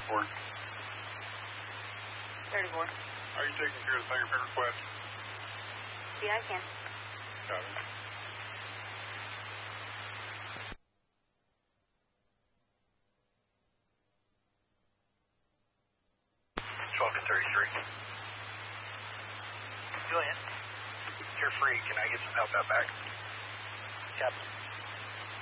Ford. 34. Are you taking care of the fingerprint request? Yeah, I can. Copy. Julian, you're free. Can I get some help out back? Captain.